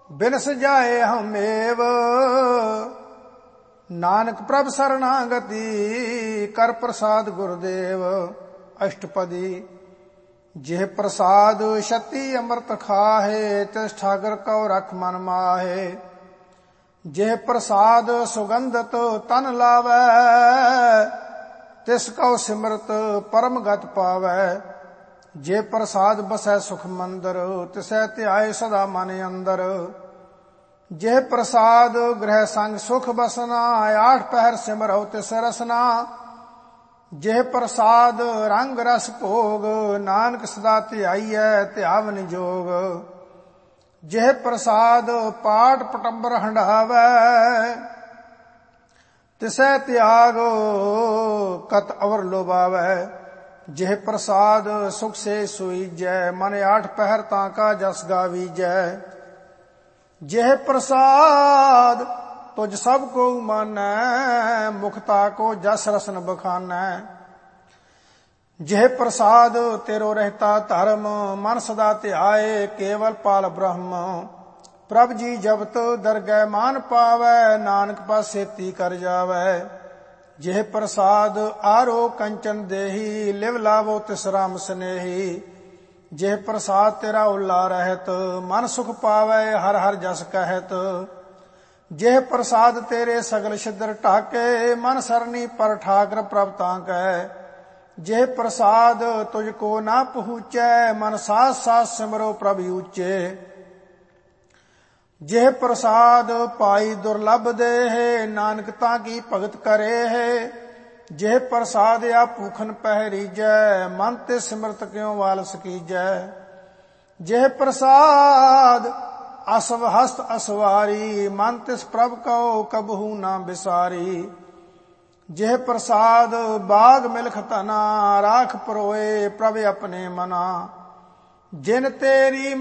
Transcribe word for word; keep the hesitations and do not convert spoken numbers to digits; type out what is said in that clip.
बिनस जाए हमेव। नानक प्रभ शरणागति कर प्रसाद गुरुदेव। अष्टपदी। जेह प्रसाद शती अमृत खाहे तिस ठाकर कौ रख मन माहे। जेह प्रसाद सुगंधत तन लावै तिस कौ सिमरत परम गत पावै। जे प्रसाद बसै सुख मंदर तिसै ध्याए सदा मन अंदर। जेह प्रसाद गृह संग सुख बसना आठ पहर सिमरौ तिस रसना। जेह प्रसाद रंग रस भोग नानक सदा ध्याईयै ध्यावन जोग। जेह प्रसाद पाठ पटंबर हंडावै तिसै त्याग कत अवर लोभावै। जेह प्रसाद सुख से सुईजै मन आठ पहर ताका जस गावीजै। जेह प्रसाद तुझ सब को मानै मुखता को जस रसन बखानै। जेह प्रसाद तेरो रहता धर्म मन सदा ध्याए केवल पाल ब्रह्म। प्रभ जी जबत दरगह मान पावै नानक पासे ती कर जावै। जेह प्रसाद आरो कंचन देही लिव लावो तिस राम स्नेही। जेह प्रसाद तेरा उल्ला रहत मन सुख पावै हर हर जस कहत। जेह प्रसाद तेरे सगल छिद्र ढाके मन सरनी पर ठाकर प्रभ ताकै। जेह प्रसाद तुझको ना पहुँचै मन साथ साथ सिमरो प्रभ ऊचे। जेह प्रसाद पाई दुर्लभ देह नानक ताकी भगत करे है। जेह प्रसाद आ भूखन पहरीजै मन ते सिमरत क्यों वाल सकीजै। जेह प्रसाद असव हस्त असवारी मन तिस प्रभ कौ कबहू ना बिसारी। जेह प्रसाद बाग मिलख तना राख परोए प्रभ अपने मना। जिन तेरी